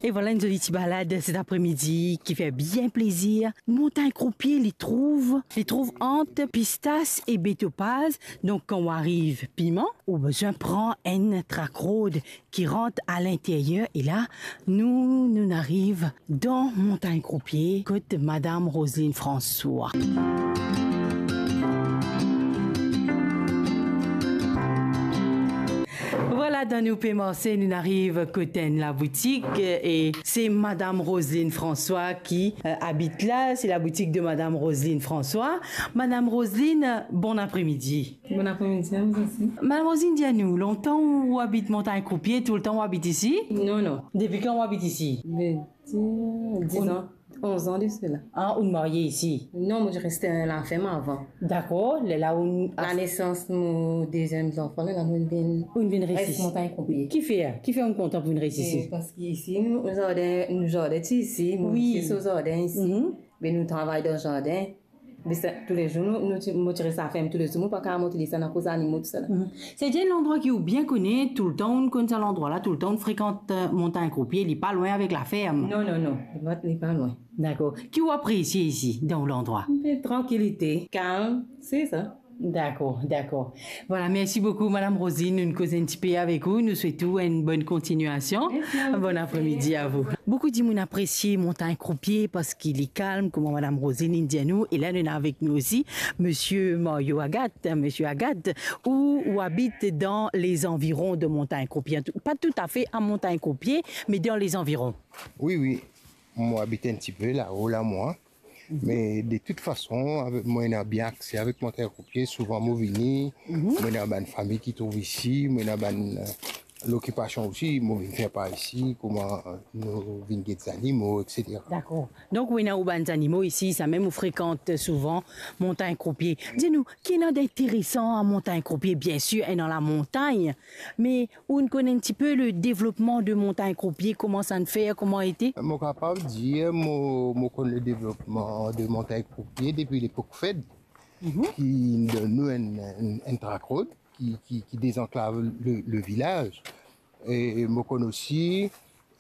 Et voilà une jolie petite balade cet après-midi qui fait bien plaisir. Montagne Croupier les trouve entre Pistace et Bétopaz. Donc quand on arrive Piment, on besoin prend une track road qui rentre à l'intérieur. Et là, nous arrivons dans Montagne Croupier, côte Madame Roselyne François. Voilà, dans nos paiements, nous arrivons côté la boutique et c'est Madame Roselyne François qui habite là. C'est la boutique de Madame Roselyne François. Madame Roselyne, bon après-midi. Bon après-midi à vous aussi. Madame Roselyne, dis-nous, longtemps où habite Montagne Croupier, tout le temps où habite ici? Non, non. Depuis quand on habite ici? 10 ans. 11 ans de cela. Ah, on est marié ici? Non, moi je restais à l'enferme avant. D'accord, là où La naissance de mon deuxième enfant, là, on vient reste Montagne Croupier. Qui fait un content pour une réussite ici? Parce qu'ici, nous jardins ici, oui. Nous jardin ici, mais nous travaillons dans le jardin. Mais tous les jours, nous tirons sa ferme tous les jours, pas qu'à monter ça dans les animaux, tout ça. C'est bien l'endroit qui vous bien connaît, tout le temps, on connaît l'endroit là, tout le temps, on fréquente Montagne Croupier, il n'est pas loin avec la ferme. Non, il n'est pas loin. D'accord. Qui vous apprécie ici, dans l'endroit? Tranquillité, calme, c'est ça. D'accord. Voilà, merci beaucoup, Madame Roselyne. Nous causons un petit peu avec vous. Nous souhaitons une bonne continuation. Bon après-midi à vous. Beaucoup de gens apprécient Montagne Croupier parce qu'il est calme, comme Madame Roselyne dit à nous. Et là, nous avons avec nous aussi Monsieur Mario Agathe, où habite dans les environs de Montagne Croupier. Pas tout à fait à Montagne Croupier, mais dans les environs. Oui. Moi, j'habite un petit peu là-haut, là, moi. Mais de toute façon, moi, j'ai bien accès avec Montagne Croupier. Souvent, moi, moi, j'ai une famille qui trouve ici. Moi, j'ai l'occupation aussi. Moi, je ne fais pas ici. Comment nous venons des animaux, etc. D'accord. Donc, oui, nous avons des animaux ici. Ça même, on fréquente souvent Montagne Croupier. Dis-nous, qui est d'intéressant à Montagne Croupier? Bien sûr, est dans la montagne. Mais on connaît un petit peu le développement de Montagne Croupier. Comment ça se fait? Comment a été? Je suis capable de dire, je connais le développement de Montagne Croupier depuis l'époque Fed, qui donne nous un track road qui désenclave le village. Et je connais aussi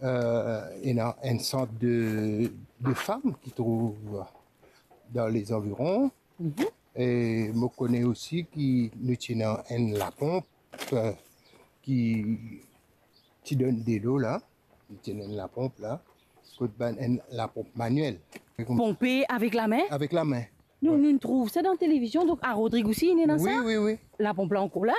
un centre de femmes qui trouvent dans les environs. Et je connais aussi qui nous tient la pompe qui donne de l'eau là. Nous tenons la pompe là. La pompe manuelle. Pomper avec la main? Avec la main. Nous trouvons ça dans la télévision, donc à Rodrigue aussi, il est dans ça? Oui. La pompe là encore là?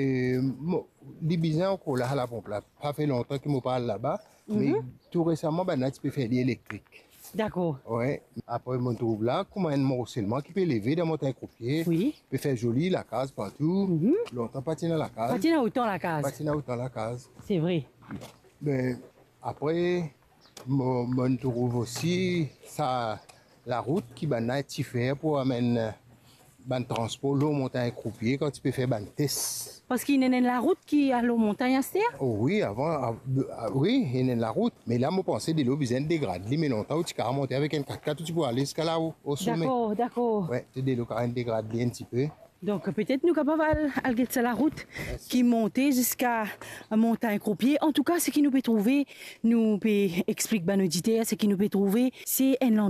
Les bisons encore là, la pompe là. Pas fait longtemps que je parle là-bas, mais tout récemment, tu peux faire l'électrique. D'accord. Ouais. Après, je trouve là, comme un morcellement qui peut lever dans Montagne Croupier. Oui. Peut faire joli la case partout. Longtemps, patiner la case. Patiner autant la case. Patiner autant la case. C'est vrai. Mais après, je trouve aussi ça. La route qui est fait pour amener le transport l'eau Montagne Croupier quand tu peux faire un test. Parce qu'il y a la route qui est à l'eau montagne à terre? Oh oui, oui, il y a la route. Mais là, je pensais que l'eau besoin de dégrader. Mais longtemps, tu peux monter avec un 4x4, tu peux aller jusqu'à là au sommet. D'accord. Oui, tu de l'eau qui dégrader un petit peu. Donc peut-être nous capables de la route qui monte jusqu'à Montagne Croupier. En tout cas, ce qui nous peut trouver, nous peut expliquer à nos auditeurs, ce qui nous peut trouver, c'est un endroit